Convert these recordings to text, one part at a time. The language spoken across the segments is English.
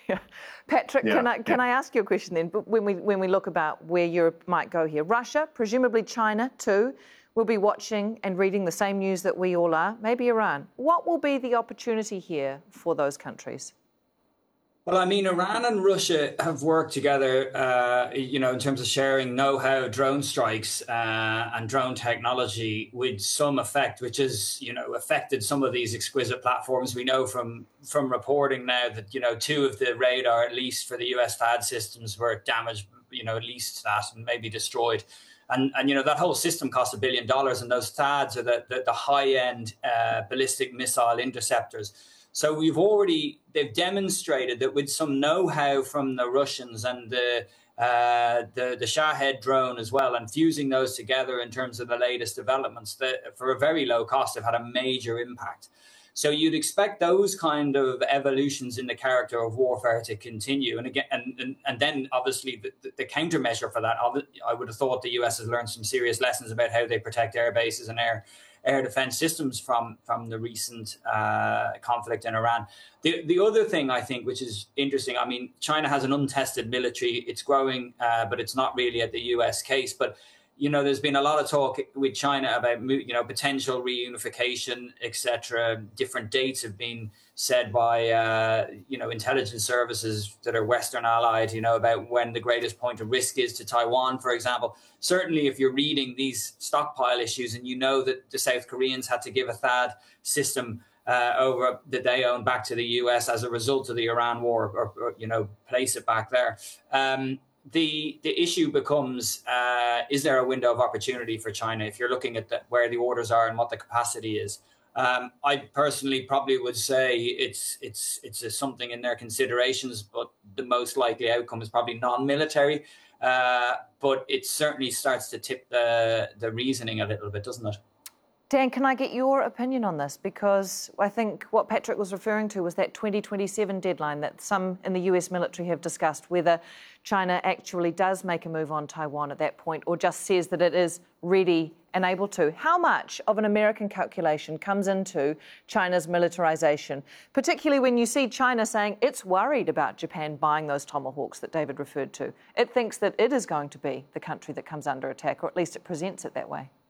Patrick, can I ask you a question then? But when we look about where Europe might go here, Russia, presumably China too, will be watching and reading the same news that we all are, maybe Iran. What will be the opportunity here for those countries? Well, I mean, Iran and Russia have worked together, in terms of sharing know-how, drone strikes and drone technology with some effect, which has, affected some of these exquisite platforms. We know from reporting now that, two of the radar, at least for the US THAAD systems, were damaged, at least that, and maybe destroyed. And that whole system cost $1 billion, and those THAADs are the high-end ballistic missile interceptors. So they've demonstrated that with some know-how from the Russians and the Shahed drone as well, and fusing those together in terms of the latest developments, that for a very low cost have had a major impact. So you'd expect those kind of evolutions in the character of warfare to continue. And again, and then obviously the countermeasure for that, I would have thought the US has learned some serious lessons about how they protect air bases and air defense systems from the recent conflict in Iran. The other thing I think, which is interesting, I mean, China has an untested military. It's growing, but it's not really at the US case. But there's been a lot of talk with China about, potential reunification, etc. Different dates have been said by, intelligence services that are Western allied, about when the greatest point of risk is to Taiwan, for example. Certainly, if you're reading these stockpile issues and that the South Koreans had to give a THAAD system over that they own back to the US as a result of the Iran war, or place it back there. The issue becomes, is there a window of opportunity for China if you're looking at where the orders are and what the capacity is? I personally probably would say it's something in their considerations, but the most likely outcome is probably non-military. But it certainly starts to tip the reasoning a little bit, doesn't it? Dan, can I get your opinion on this? Because I think what Patrick was referring to was that 2027 deadline that some in the US military have discussed, whether China actually does make a move on Taiwan at that point or just says that it is ready and able to. How much of an American calculation comes into China's militarization, particularly when you see China saying it's worried about Japan buying those Tomahawks that David referred to? It thinks that it is going to be the country that comes under attack, or at least it presents it that way.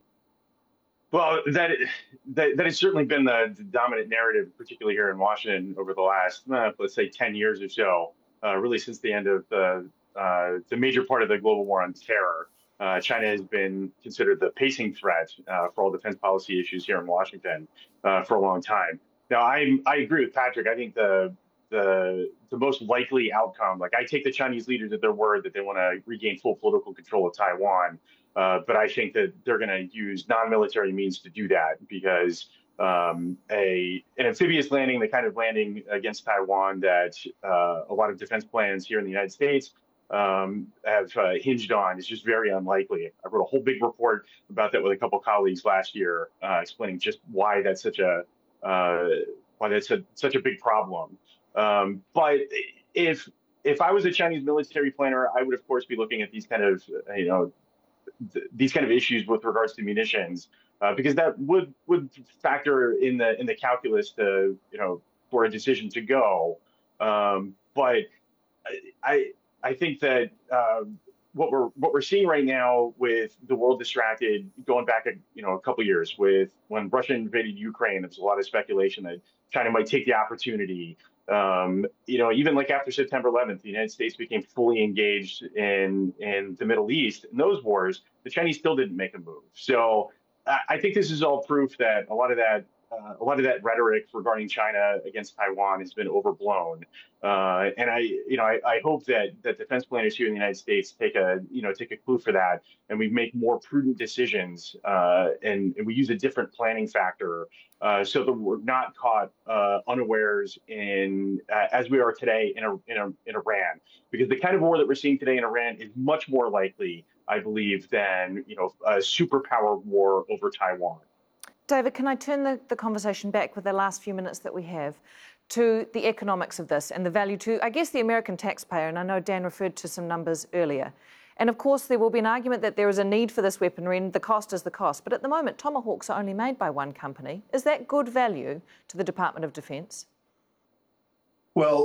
Well, that has certainly been the dominant narrative, particularly here in Washington, over the last, let's say, 10 years or so, really since the end of the major part of the global war on terror. China has been considered the pacing threat for all defense policy issues here in Washington for a long time. Now, I agree with Patrick. I think the most likely outcome, like I take the Chinese leaders at their word that they want to regain full political control of Taiwan. But I think that they're going to use non-military means to do that because an amphibious landing, the kind of landing against Taiwan that a lot of defense plans here in the United States have hinged on is just very unlikely. I wrote a whole big report about that with a couple of colleagues last year, explaining just why that's such a big problem. But if I was a Chinese military planner, I would of course be looking at these kind of issues with regards to munitions, because that would factor in the calculus to for a decision to go. But I think that what we're seeing right now with the world distracted, going back a couple of years with when Russia invaded Ukraine, there was a lot of speculation that China might take the opportunity. Even like after September 11th, the United States became fully engaged in the Middle East. In those wars, the Chinese still didn't make a move. So I think this is all proof that a lot of that rhetoric regarding China against Taiwan has been overblown. And I hope that defense planners here in the United States take a clue for that, and we make more prudent decisions, and we use a different planning factor, so that we're not caught unawares as we are today in Iran, because the kind of war that we're seeing today in Iran is much more likely, I believe, than a superpower war over Taiwan. David, can I turn the conversation back with the last few minutes that we have to the economics of this and the value to, I guess, the American taxpayer? And I know Dan referred to some numbers earlier. And of course, there will be an argument that there is a need for this weaponry and the cost is the cost. But at the moment, Tomahawks are only made by one company. Is that good value to the Department of Defense? Well,